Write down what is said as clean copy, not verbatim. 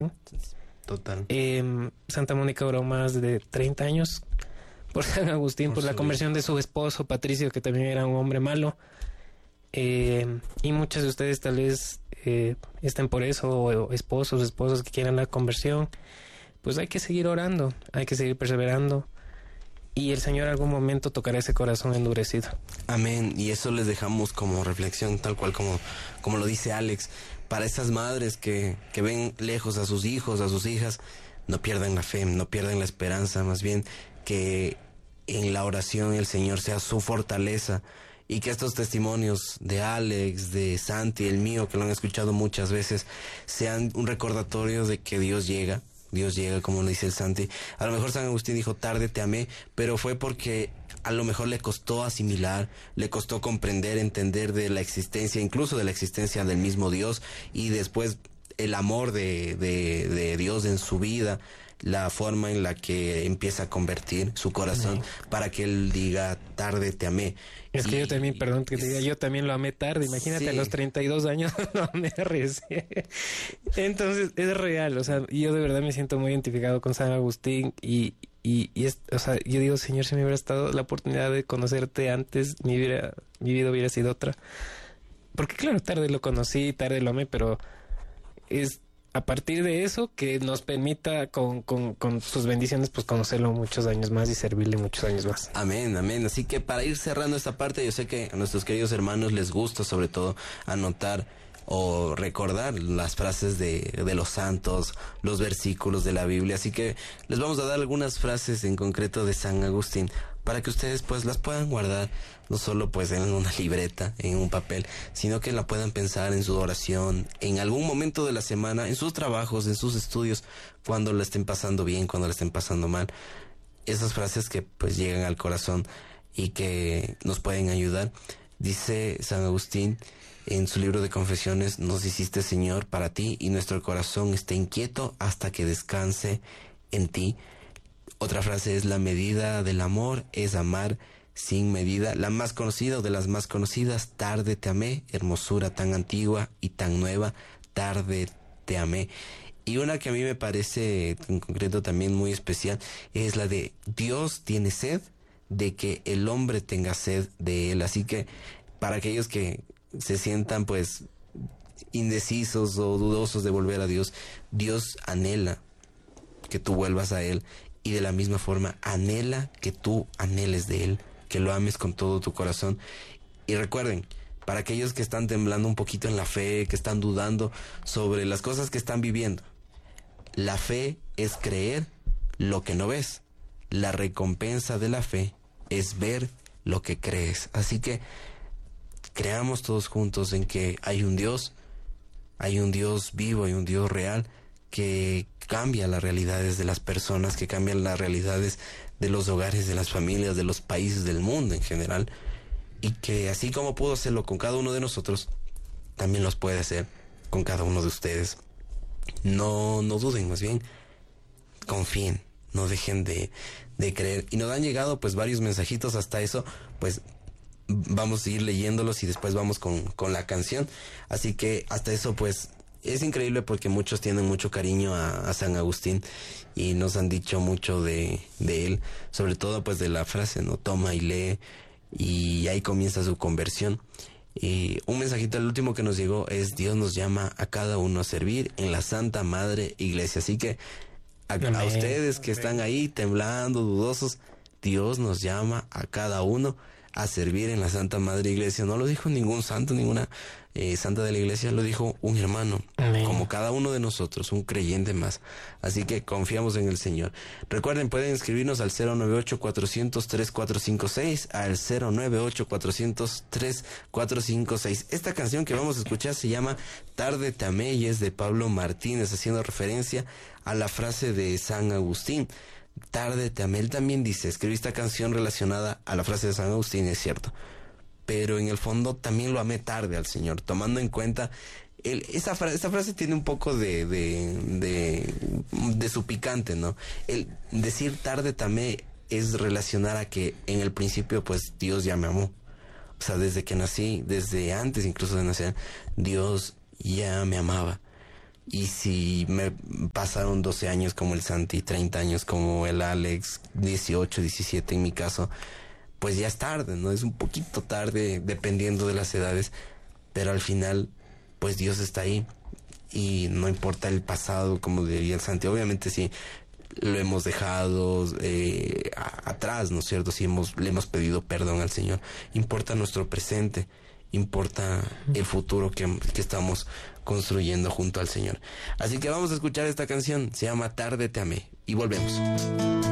Total. Santa Mónica oró más de 30 años por San Agustín, por la conversión de su esposo Patricio, que también era un hombre malo. Y muchos de ustedes tal vez estén por eso, o esposos que quieran la conversión. Pues hay que seguir orando, hay que seguir perseverando, y el Señor algún momento tocará ese corazón endurecido. Amén. Y eso les dejamos como reflexión, tal cual como lo dice Alex, para esas madres que ven lejos a sus hijos, a sus hijas. No pierdan la fe, no pierdan la esperanza, más bien que en la oración el Señor sea su fortaleza, y que estos testimonios de Alex, de Santi, el mío, que lo han escuchado muchas veces, sean un recordatorio de que Dios llega, como lo dice el Santi. A lo mejor San Agustín dijo, tarde te amé, pero fue porque a lo mejor le costó asimilar, le costó comprender, entender de la existencia, incluso de la existencia del mismo Dios, y después el amor de Dios en su vida, la forma en la que empieza a convertir su corazón para que él diga, tarde te amé. Es que yo también, perdón que te diga, yo también lo amé tarde. Imagínate, a los 32 años lo amé recién. Entonces, es real. O sea, yo de verdad me siento muy identificado con San Agustín, y o sea, yo digo, Señor, si me hubiera estado la oportunidad de conocerte antes, mi vida hubiera sido otra. Porque claro, tarde lo conocí, tarde lo amé, pero es a partir de eso que nos permita con sus bendiciones pues conocerlo muchos años más y servirle muchos años más. Amén, amén. Así que para ir cerrando esta parte, yo sé que a nuestros queridos hermanos les gusta sobre todo anotar o recordar las frases de los santos, los versículos de la Biblia, así que les vamos a dar algunas frases en concreto de San Agustín para que ustedes pues las puedan guardar, no solo pues en una libreta, en un papel, sino que la puedan pensar en su oración, en algún momento de la semana, en sus trabajos, en sus estudios, cuando la estén pasando bien, cuando la estén pasando mal. Esas frases que pues llegan al corazón y que nos pueden ayudar. Dice San Agustín en su libro de Confesiones, nos hiciste, Señor, para ti, y nuestro corazón está inquieto hasta que descanse en ti. Otra frase es, la medida del amor es amar sin medida. La más conocida o de las más conocidas, tarde te amé, hermosura tan antigua y tan nueva, tarde te amé. Y una que a mí me parece en concreto también muy especial es la de, Dios tiene sed de que el hombre tenga sed de él. Así que para aquellos que se sientan pues indecisos o dudosos de volver a Dios, Dios anhela que tú vuelvas a Él, y de la misma forma anhela que tú anheles de Él, que lo ames con todo tu corazón. Y recuerden, para aquellos que están temblando un poquito en la fe, que están dudando sobre las cosas que están viviendo, la fe es creer lo que no ves. La recompensa de la fe es ver lo que crees. Así que creamos todos juntos en que hay un Dios vivo, hay un Dios real que cambia las realidades de las personas, que cambian las realidades de los hogares, de las familias, de los países, del mundo en general, y que así como pudo hacerlo con cada uno de nosotros, también los puede hacer con cada uno de ustedes. No duden, más bien confíen, no dejen de creer. Y nos han llegado pues varios mensajitos hasta eso, pues vamos a ir leyéndolos y después vamos con la canción. Así que hasta eso pues es increíble, porque muchos tienen mucho cariño a San Agustín y nos han dicho mucho de él, sobre todo pues de la frase, ¿no? Toma y lee, y ahí comienza su conversión. Y un mensajito, el último que nos llegó es, Dios nos llama a cada uno a servir en la Santa Madre Iglesia. Así que a ustedes que están ahí temblando, dudosos, Dios nos llama a cada uno a servir en la Santa Madre Iglesia. No lo dijo ningún santo, ninguna santa de la Iglesia, lo dijo un hermano, como cada uno de nosotros, un creyente más. Así que confiamos en el Señor. Recuerden, pueden escribirnos al 098-400-3456, al 098-400-3456. Esta canción que vamos a escuchar se llama Tarde te amé y es de Pablo Martínez, haciendo referencia a la frase de San Agustín. Tarde te amé. Él también dice, escribí esta canción relacionada a la frase de San Agustín, es cierto, pero en el fondo también lo amé tarde al Señor, tomando en cuenta esta frase tiene un poco de su picante, ¿no? El decir tarde te amé es relacionar a que en el principio pues Dios ya me amó. O sea, desde que nací, desde antes incluso de nacer, Dios ya me amaba. Y si me pasaron 12 años como el Santi, 30 años como el Alex, 18, 17 en mi caso, pues ya es tarde, ¿no? Es un poquito tarde dependiendo de las edades, pero al final, pues Dios está ahí y no importa el pasado, como diría el Santi. Obviamente sí lo hemos dejado atrás, ¿no es cierto? Si le hemos pedido perdón al Señor. Importa nuestro presente, importa el futuro que estamos construyendo junto al Señor. Así que vamos a escuchar esta canción, se llama Tarde te amé, y volvemos.